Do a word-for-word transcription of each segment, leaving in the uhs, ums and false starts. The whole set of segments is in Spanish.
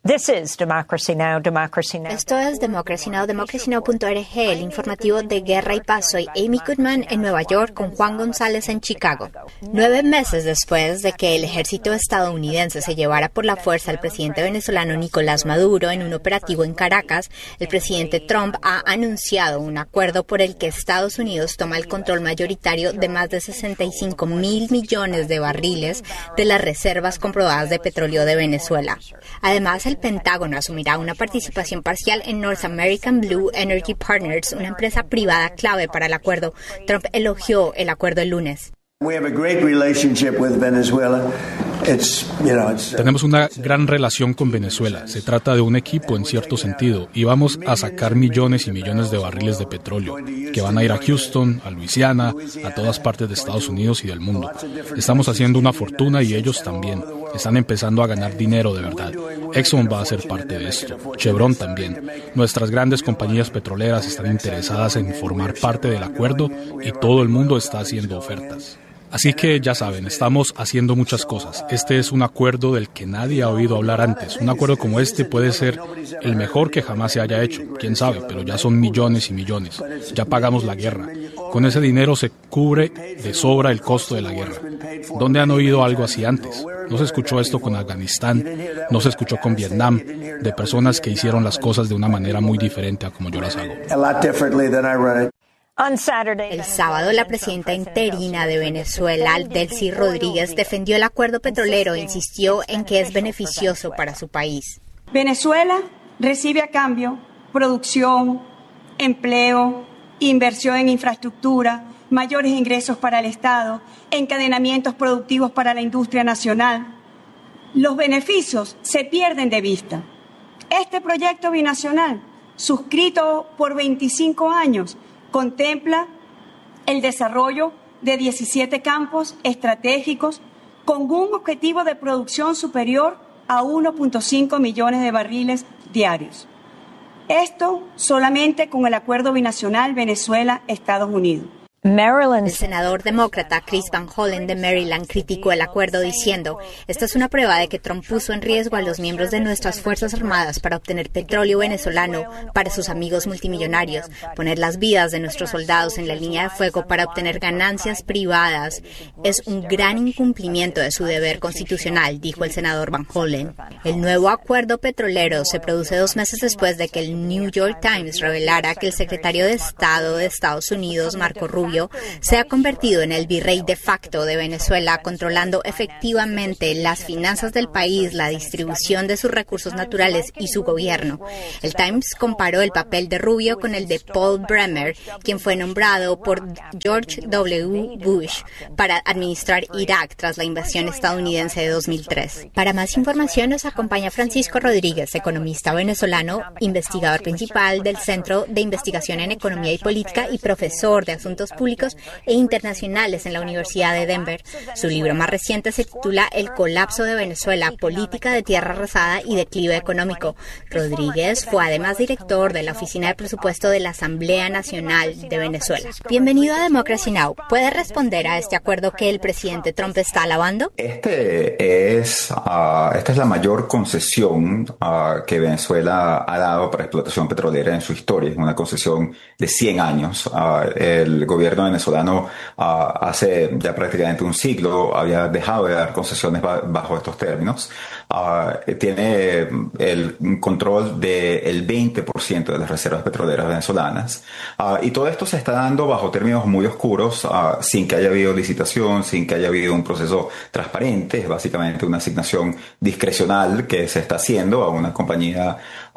This is Democracy Now!, Democracy Now! Esto es Democracy Now!, democracy now punto org, el informativo de Guerra y Paz. Soy Amy Goodman en Nueva York con Juan González en Chicago. Nueve meses después de que el ejército estadounidense se llevara por la fuerza al presidente venezolano Nicolás Maduro en un operativo en Caracas, el presidente Trump ha anunciado un acuerdo por el que Estados Unidos toma el control mayoritario de más de sesenta y cinco mil millones de barriles de las reservas comprobadas de petróleo de Venezuela. Además, el Pentágono asumirá una participación parcial en North American Blue Energy Partners, una empresa privada clave para el acuerdo. Trump elogió el acuerdo el lunes. Tenemos una gran relación con Venezuela. Se trata de un equipo en cierto sentido y vamos a sacar millones y millones de barriles de petróleo que van a ir a Houston, a Luisiana, a todas partes de Estados Unidos y del mundo. Estamos haciendo una fortuna y ellos también. Están empezando a ganar dinero de verdad. Exxon va a ser parte de esto. Chevron también. Nuestras grandes compañías petroleras están interesadas en formar parte del acuerdo y todo el mundo está haciendo ofertas. Así que ya saben, estamos haciendo muchas cosas. Este es un acuerdo del que nadie ha oído hablar antes. Un acuerdo como este puede ser el mejor que jamás se haya hecho. Quién sabe, pero ya son millones y millones. Ya pagamos la guerra. Con ese dinero se cubre de sobra el costo de la guerra. ¿Dónde han oído algo así antes? No se escuchó esto con Afganistán, no se escuchó con Vietnam, de personas que hicieron las cosas de una manera muy diferente a como yo las hago. El sábado, la presidenta interina de Venezuela, Delcy Rodríguez, defendió el acuerdo petrolero e insistió en que es beneficioso para su país. Venezuela recibe a cambio producción, empleo, inversión en infraestructura, mayores ingresos para el Estado, encadenamientos productivos para la industria nacional. Los beneficios se pierden de vista. Este proyecto binacional, suscrito por veinticinco años, contempla el desarrollo de diecisiete campos estratégicos con un objetivo de producción superior a uno punto cinco millones de barriles diarios. Esto solamente con el acuerdo binacional Venezuela-Estados Unidos. Maryland. El senador demócrata Chris Van Hollen de Maryland criticó el acuerdo diciendo: esta es una prueba de que Trump puso en riesgo a los miembros de nuestras Fuerzas Armadas para obtener petróleo venezolano para sus amigos multimillonarios, poner las vidas de nuestros soldados en la línea de fuego para obtener ganancias privadas. Es un gran incumplimiento de su deber constitucional, dijo el senador Van Hollen. El nuevo acuerdo petrolero se produce dos meses después de que el New York Times revelara que el secretario de Estado de Estados Unidos, Marco Rubio, se ha convertido en el virrey de facto de Venezuela, controlando efectivamente las finanzas del país, la distribución de sus recursos naturales y su gobierno. El Times comparó el papel de Rubio con el de Paul Bremer, quien fue nombrado por George W. Bush para administrar Irak tras la invasión estadounidense de dos mil tres. Para más información nos acompaña Francisco Rodríguez, economista venezolano, investigador principal del Centro de Investigación en Economía y Política y profesor de Asuntos Públicos e Internacionales en la Universidad de Denver. Su libro más reciente se titula El colapso de Venezuela, política de tierra arrasada y declive económico. Rodríguez fue además director de la Oficina de Presupuesto de la Asamblea Nacional de Venezuela. Bienvenido a Democracy Now! ¿Puede responder a este acuerdo que el presidente Trump está alabando? Este es, uh, esta es la mayor concesión uh, que Venezuela ha dado para explotación petrolera en su historia. Es una concesión de cien años. Uh, el gobierno venezolano uh, hace ya prácticamente un siglo había dejado de dar concesiones ba- bajo estos términos. Uh, tiene el control del veinte por ciento de las reservas petroleras venezolanas. Uh, y todo esto se está dando bajo términos muy oscuros, uh, sin que haya habido licitación, sin que haya habido un proceso transparente. Es básicamente una asignación discrecional que se está haciendo a una compañía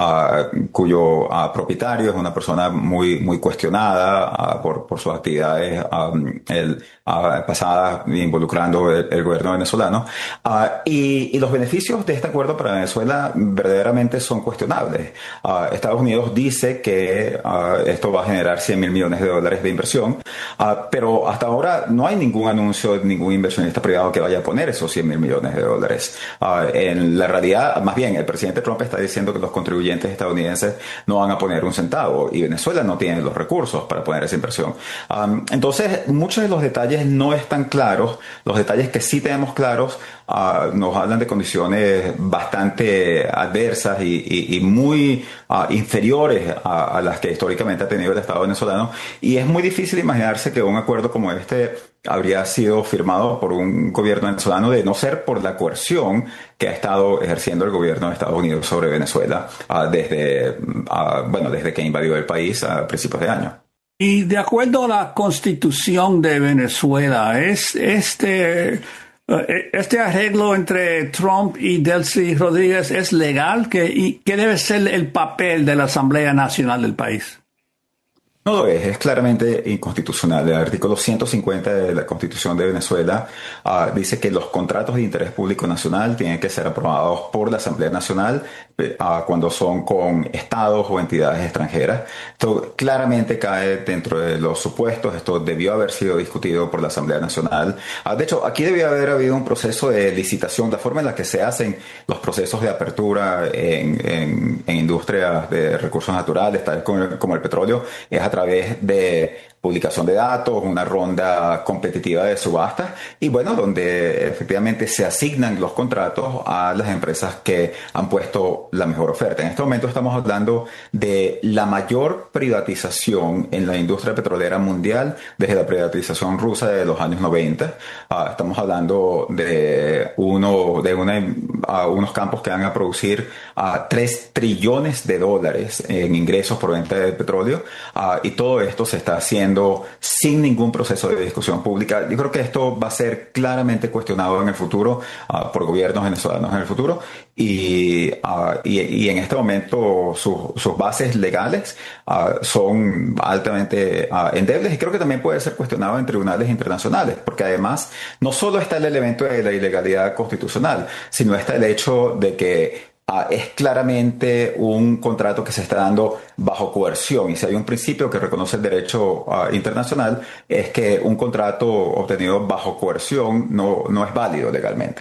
uh, cuyo uh, propietario es una persona muy, muy cuestionada uh, por, por sus actividades um, el, uh, pasadas involucrando el, el gobierno venezolano. Uh, y, y los beneficios de este acuerdo para Venezuela verdaderamente son cuestionables. Uh, Estados Unidos dice que uh, esto va a generar cien mil millones de dólares de inversión, uh, pero hasta ahora no hay ningún anuncio de ningún inversionista privado que vaya a poner esos cien mil millones de dólares. Uh, en la realidad, más bien, el presidente Trump está diciendo que los contribuyentes estadounidenses no van a poner un centavo y Venezuela no tiene los recursos para poner esa inversión. Um, entonces, muchos de los detalles no están claros. Los detalles que sí tenemos claros uh, nos hablan de condiciones condiciones bastante adversas y, y, y muy uh, inferiores a, a las que históricamente ha tenido el Estado venezolano. Y es muy difícil imaginarse que un acuerdo como este habría sido firmado por un gobierno venezolano de no ser por la coerción que ha estado ejerciendo el gobierno de Estados Unidos sobre Venezuela uh, desde, uh, bueno, desde que invadió el país a principios de año. Y de acuerdo a la Constitución de Venezuela, es este este arreglo entre Trump y Delcy Rodríguez es legal, ¿Qué, y qué debe ser el papel de la Asamblea Nacional del país? No lo es, es claramente inconstitucional. El artículo ciento cincuenta de la Constitución de Venezuela uh, dice que los contratos de interés público nacional tienen que ser aprobados por la Asamblea Nacional uh, cuando son con estados o entidades extranjeras. Esto claramente cae dentro de los supuestos. Esto debió haber sido discutido por la Asamblea Nacional. Uh, de hecho, aquí debió haber habido un proceso de licitación, la forma en la que se hacen los procesos de apertura en, en, en industrias de recursos naturales, tal como, como el petróleo, es a través de publicación de datos, una ronda competitiva de subastas y bueno, donde efectivamente se asignan los contratos a las empresas que han puesto la mejor oferta. En este momento estamos hablando de la mayor privatización en la industria petrolera mundial desde la privatización rusa de los años noventa. Uh, estamos hablando de uno de una, uh, unos campos que van a producir uh, tres trillones de dólares en ingresos por venta de petróleo uh, y todo esto se está haciendo sin ningún proceso de discusión pública. Yo creo que esto va a ser claramente cuestionado en el futuro uh, por gobiernos venezolanos en el futuro y, uh, y, y en este momento su, sus bases legales uh, son altamente uh, endebles y creo que también puede ser cuestionado en tribunales internacionales porque además no solo está el elemento de la ilegalidad constitucional, sino está el hecho de que Uh, es claramente un contrato que se está dando bajo coerción y si hay un principio que reconoce el derecho uh, internacional es que un contrato obtenido bajo coerción no, no es válido legalmente.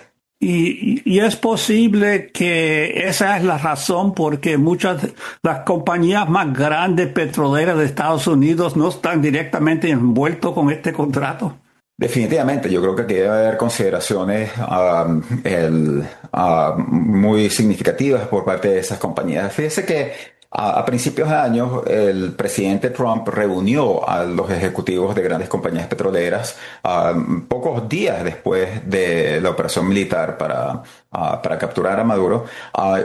Y, y es posible que esa es la razón por que muchas de las compañías más grandes petroleras de Estados Unidos no están directamente envueltos con este contrato. Definitivamente, yo creo que aquí debe haber consideraciones um, el, uh, muy significativas por parte de esas compañías. Fíjese que a, a principios de año el presidente Trump reunió a los ejecutivos de grandes compañías petroleras um, pocos días después de la operación militar para, uh, para capturar a Maduro uh,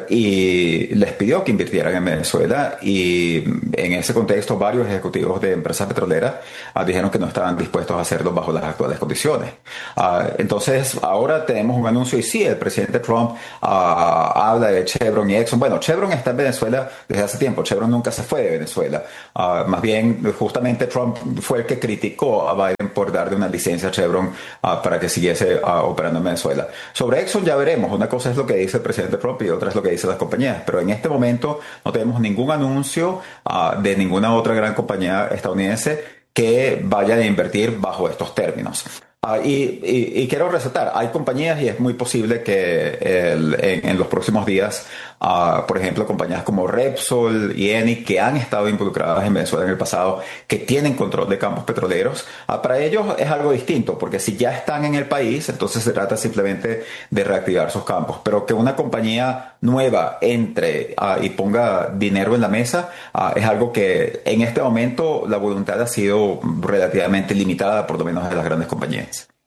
y les pidió que invirtieran en Venezuela y en ese contexto varios ejecutivos de empresas petroleras uh, dijeron que no estaban dispuestos a hacerlo bajo las actuales condiciones. Uh, entonces ahora tenemos un anuncio y sí, el presidente Trump uh, habla de Chevron y Exxon. Bueno, Chevron está en Venezuela desde hace tiempo. Chevron nunca se fue de Venezuela. Uh, más bien, justamente Trump fue el que criticó a Biden por darle una licencia a Chevron uh, para que siguiese uh, operando en Venezuela. Sobre Exxon ya veremos. Una cosa es lo que dice el presidente Trump y otra es lo que dicen las compañías. Pero en este momento no tenemos ningún anuncio uh, de ninguna otra gran compañía estadounidense que vaya a invertir bajo estos términos. Uh, y, y, y quiero resaltar, hay compañías y es muy posible que el, en, en los próximos días, uh, por ejemplo, compañías como Repsol y Eni que han estado involucradas en Venezuela en el pasado, que tienen control de campos petroleros, uh, para ellos es algo distinto, porque si ya están en el país, entonces se trata simplemente de reactivar sus campos. Pero que una compañía nueva entre uh, y ponga dinero en la mesa, uh, es algo que en este momento la voluntad ha sido relativamente limitada, por lo menos de las grandes compañías.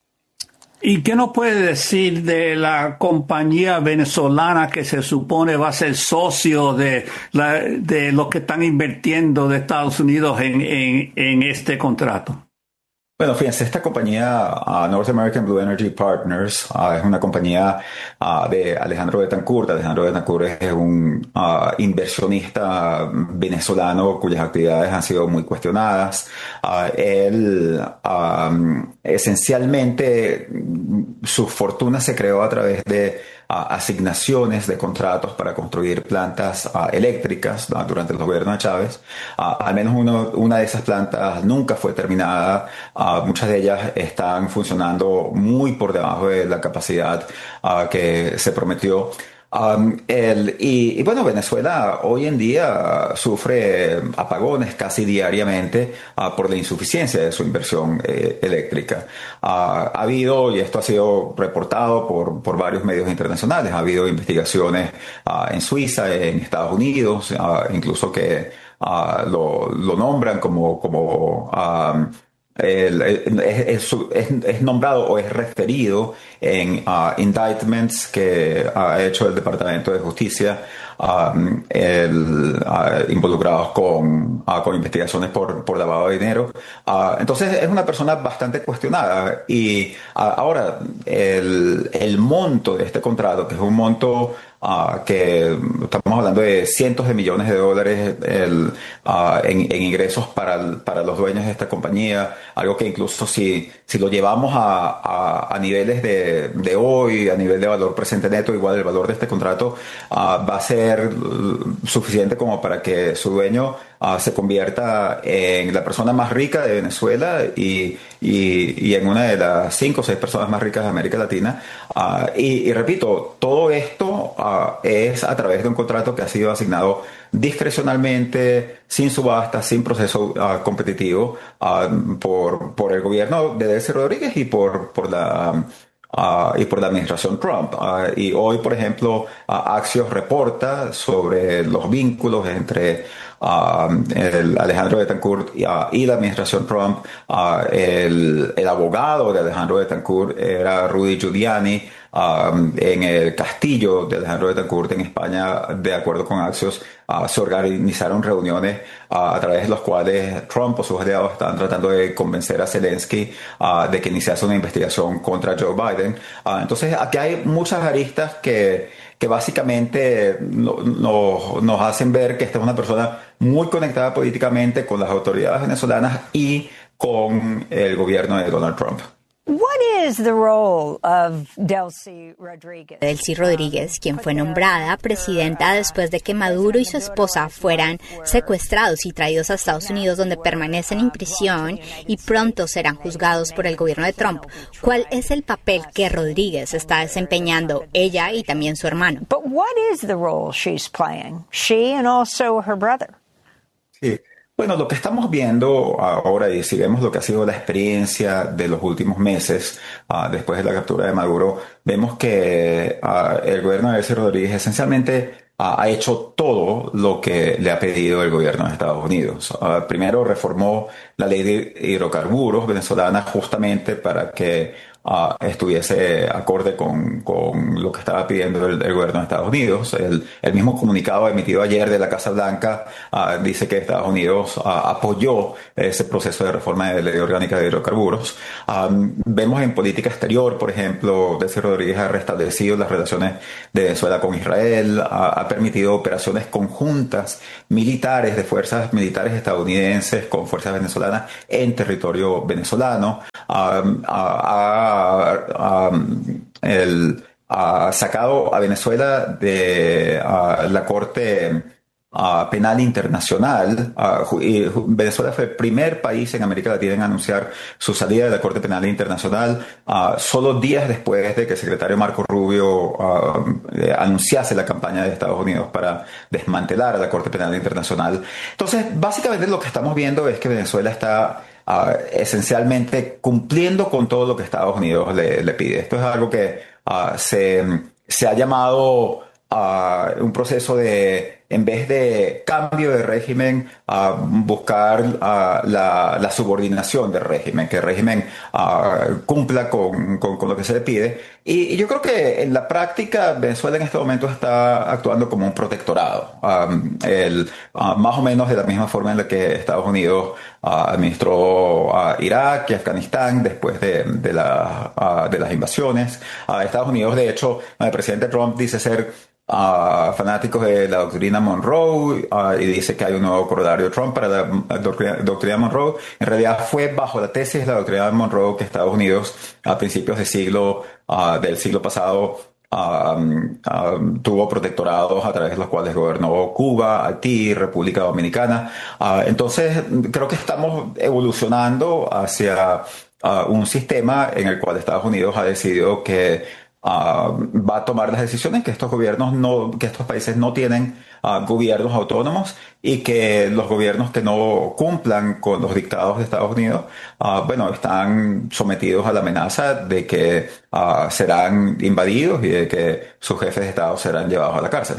¿Y qué nos puede decir de la compañía venezolana que se supone va a ser socio de, la, de los que están invirtiendo de Estados Unidos en, en, en este contrato? Bueno, fíjense, esta compañía uh, North American Blue Energy Partners uh, es una compañía uh, de Alejandro Betancourt. Alejandro Betancourt es un uh, inversionista venezolano cuyas actividades han sido muy cuestionadas. Uh, él um, esencialmente su fortuna se creó a través de Uh, asignaciones de contratos para construir plantas uh, eléctricas uh, durante el gobierno de Chávez. Uh, al menos uno, una de esas plantas nunca fue terminada. Uh, muchas de ellas están funcionando muy por debajo de la capacidad uh, que se prometió. Um, el, y, y bueno, Venezuela hoy en día sufre apagones casi diariamente uh, por la insuficiencia de su inversión eh, eléctrica. Uh, ha habido, y esto ha sido reportado por, por varios medios internacionales, ha habido investigaciones uh, en Suiza, en Estados Unidos, uh, incluso que uh, lo, lo nombran como, como um, El, el, es, es, es nombrado o es referido en uh, indictments que ha hecho el Departamento de Justicia um, el, uh, involucrados con, uh, con investigaciones por, por lavado de dinero. Uh, entonces es una persona bastante cuestionada y uh, ahora el, el monto de este contrato, que es un monto Uh, que estamos hablando de cientos de millones de dólares el, uh, en, en ingresos para, el, para los dueños de esta compañía, algo que incluso si, si lo llevamos a, a, a niveles de, de hoy, a nivel de valor presente neto, igual el valor de este contrato uh, va a ser suficiente como para que su dueño uh, se convierta en la persona más rica de Venezuela y, y, y en una de las cinco o seis personas más ricas de América Latina. Uh, y, y repito, todo esto uh, es a través de un contrato que ha sido asignado discrecionalmente, sin subasta, sin proceso uh, competitivo uh, por, por el gobierno de Delcy Rodríguez y por, por la... Uh, y por la administración Trump. Uh, y hoy, por ejemplo, uh, Axios reporta sobre los vínculos entre uh, el Alejandro Betancourt y, uh, y la administración Trump. Uh, el, el abogado de Alejandro Betancourt era Rudy Giuliani. Um, en el castillo de Alejandro Betancourt en España, de acuerdo con Axios, uh, se organizaron reuniones uh, a través de las cuales Trump o sus aliados estaban tratando de convencer a Zelensky uh, de que iniciase una investigación contra Joe Biden. Uh, entonces, aquí hay muchas aristas que, que básicamente no, no, nos hacen ver que esta es una persona muy conectada políticamente con las autoridades venezolanas y con el gobierno de Donald Trump. What is the role of Delcy Rodríguez? Delcy Rodríguez, quien fue nombrada presidenta después de que Maduro y su esposa fueran secuestrados y traídos a Estados Unidos, donde permanecen en prisión y pronto serán juzgados por el gobierno de Trump. ¿Cuál es el papel que Rodríguez está desempeñando, ella y también su hermano? But what is the role she's playing? She and also her brother. Sí. Bueno, lo que estamos viendo ahora, y si vemos lo que ha sido la experiencia de los últimos meses uh, después de la captura de Maduro, vemos que uh, el gobierno de Delcy Rodríguez esencialmente uh, ha hecho todo lo que le ha pedido el gobierno de Estados Unidos. Uh, primero reformó la ley de hidrocarburos venezolana justamente para que Uh, estuviese acorde con, con lo que estaba pidiendo el, el gobierno de Estados Unidos. El, el mismo comunicado emitido ayer de la Casa Blanca uh, dice que Estados Unidos uh, apoyó ese proceso de reforma de la ley orgánica de hidrocarburos. Um, vemos en política exterior, por ejemplo, Delcy Rodríguez ha restablecido las relaciones de Venezuela con Israel, uh, ha permitido operaciones conjuntas militares de fuerzas militares estadounidenses con fuerzas venezolanas en territorio venezolano. Um, ha Uh, um, el, ha uh, sacado a Venezuela de uh, la Corte uh, Penal Internacional. Uh, y Venezuela fue el primer país en América Latina en anunciar su salida de la Corte Penal Internacional, uh, solo días después de que el secretario Marco Rubio uh, eh, anunciase la campaña de Estados Unidos para desmantelar a la Corte Penal Internacional. Entonces, básicamente lo que estamos viendo es que Venezuela está Uh, esencialmente cumpliendo con todo lo que Estados Unidos le, le pide. Esto es algo que uh, se, se ha llamado uh, un proceso de, en vez de cambio de régimen, uh, buscar uh, la, la subordinación del régimen, que el régimen uh, cumpla con, con, con lo que se le pide. Y, y yo creo que en la práctica Venezuela en este momento está actuando como un protectorado, um, el, uh, más o menos de la misma forma en la que Estados Unidos uh, administró a uh, Irak y Afganistán después de, de, la, uh, de las invasiones. Uh, Estados Unidos, de hecho, el presidente Trump dice ser Uh, fanáticos de la doctrina Monroe uh, y dice que hay un nuevo corolario Trump para la doctrina, doctrina Monroe. En realidad fue bajo la tesis de la doctrina Monroe que Estados Unidos a principios del siglo uh, del siglo pasado uh, uh, tuvo protectorados a través de los cuales gobernó Cuba, Haití, República Dominicana. Uh, entonces creo que estamos evolucionando hacia uh, un sistema en el cual Estados Unidos ha decidido que uh, va a tomar las decisiones, que estos gobiernos no, que estos países no tienen uh, gobiernos autónomos y que los gobiernos que no cumplan con los dictados de Estados Unidos, uh, bueno, están sometidos a la amenaza de que uh, serán invadidos y de que sus jefes de Estado serán llevados a la cárcel.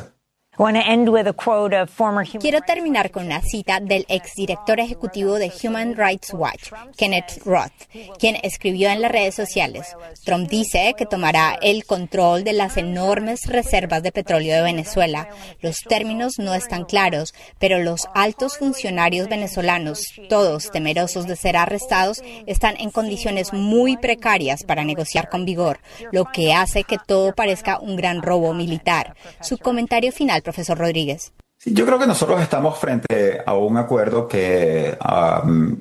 Quiero terminar con una cita del exdirector ejecutivo de Human Rights Watch, Kenneth Roth, quien escribió en las redes sociales: Trump dice que tomará el control de las enormes reservas de petróleo de Venezuela. Los términos no están claros, pero los altos funcionarios venezolanos, todos temerosos de ser arrestados, están en condiciones muy precarias para negociar con vigor, lo que hace que todo parezca un gran robo militar. Su comentario final, profesor Rodríguez. Yo creo que nosotros estamos frente a un acuerdo que um,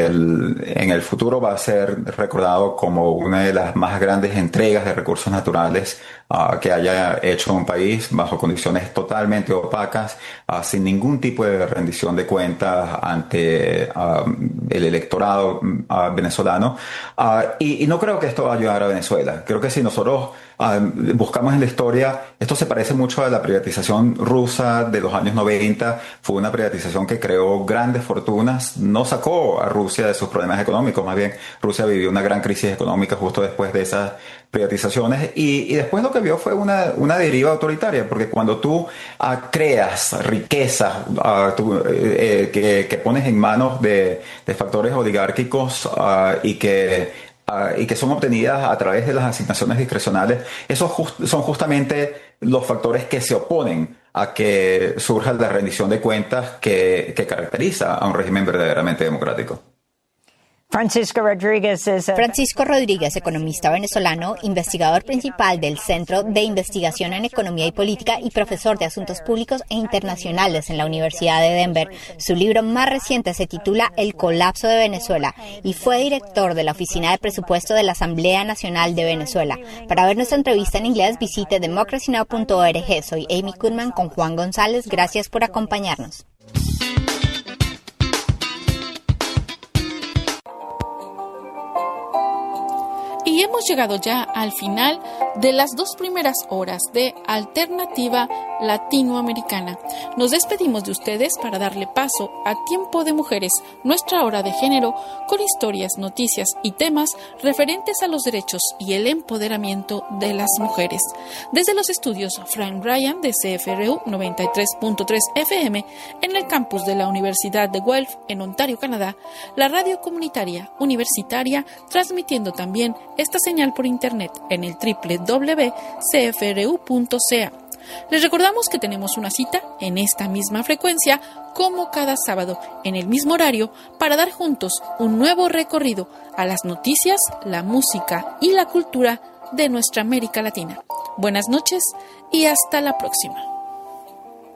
el, en el futuro va a ser recordado como una de las más grandes entregas de recursos naturales uh, que haya hecho un país, bajo condiciones totalmente opacas, uh, sin ningún tipo de rendición de cuentas ante uh, el electorado uh, venezolano. Uh, y, y no creo que esto va a ayudar a Venezuela. Creo que si nosotros uh, buscamos en la historia, esto se parece mucho a la privatización rusa de los años noventa. Fue una privatización que creó grandes fortunas, no sacó a Rusia de sus problemas económicos, más bien Rusia vivió una gran crisis económica justo después de esas privatizaciones y, y después lo que vio fue una, una deriva autoritaria, porque cuando tú uh, creas riqueza uh, tú, eh, que, que pones en manos de, de factores oligárquicos uh, y que uh, y que son obtenidas a través de las asignaciones discrecionales, esos just, son justamente los factores que se oponen a que surja la rendición de cuentas que, que caracteriza a un régimen verdaderamente democrático. Francisco Rodríguez es a... Francisco Rodríguez, economista venezolano, investigador principal del Centro de Investigación en Economía y Política y profesor de Asuntos Públicos e Internacionales en la Universidad de Denver. Su libro más reciente se titula El colapso de Venezuela y fue director de la Oficina de Presupuesto de la Asamblea Nacional de Venezuela. Para ver nuestra entrevista en inglés, visite democracy now punto org. Soy Amy Goodman con Juan González. Gracias por acompañarnos. Y hemos llegado ya al final de las dos primeras horas de Alternativa Latinoamericana. Nos despedimos de ustedes para darle paso a Tiempo de Mujeres, nuestra hora de género, con historias, noticias y temas referentes a los derechos y el empoderamiento de las mujeres. Desde los estudios Frank Ryan de C F R U noventa y tres punto tres F M en el campus de la Universidad de Guelph en Ontario, Canadá, la radio comunitaria universitaria transmitiendo también esta señal por internet en el doble u doble u doble u punto c f r u punto c a. Les recordamos que tenemos una cita en esta misma frecuencia como cada sábado en el mismo horario para dar juntos un nuevo recorrido a las noticias, la música y la cultura de nuestra América Latina. Buenas noches y hasta la próxima.